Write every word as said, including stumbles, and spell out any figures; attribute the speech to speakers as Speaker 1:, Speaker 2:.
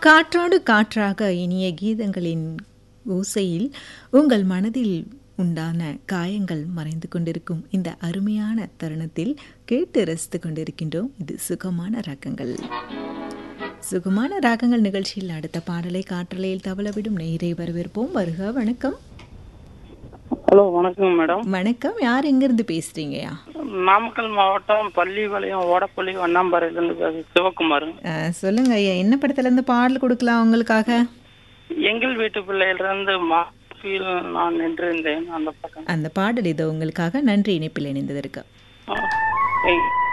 Speaker 1: காற்றோடு காற்றாக இனிய கீதங்களின் ஓசையில் உங்கள் மனதில் உண்டான காயங்கள் மறைந்து கொண்டிருக்கும் இந்த அருமையான தருணத்தில் கேட்டு ரசித்து கொண்டிருக்கின்றோம். இது சுகமான ராகங்கள். சுகமான ராகங்கள் நிகழ்ச்சியில் அடுத்த பாடலை காற்றலையில் தவளவிடும் நேயரை வரவேற்போம். வருக. வணக்கம்.
Speaker 2: ஹலோ, வணக்கம் மேடம்.
Speaker 1: வணக்கம். யார் எங்கிருந்து பேசுறீங்கயா?
Speaker 2: நாமக்கல் மாவட்டம் பள்ளிபாளையம் ஓடப்பள்ளி வண்ணாம்பாறையிலிருந்து பேச- சிவகுமார்.
Speaker 1: அஹ், சொல்லுங்க ஐயா, என்ன படத்துல இருந்து பாடல் கொடுக்கலாம் உங்களுக்காக?
Speaker 2: எங்கள் வீட்டு பிள்ளையிலிருந்து மாஃபியில் நான் நின்றிருந்தேன் அந்த பக்கம்.
Speaker 1: அந்த பாடல் இதோ உங்களுக்காக. நன்றி இணைப்பில் இணைந்ததற்கு.
Speaker 2: ஆ, ஏய்.